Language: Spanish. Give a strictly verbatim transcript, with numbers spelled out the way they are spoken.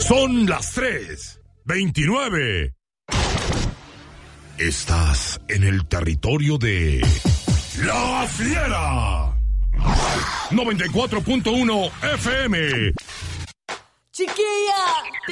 Son las tres veintinueve. Estás en el territorio de La Fiera. noventa y cuatro punto uno F M. Chiquilla,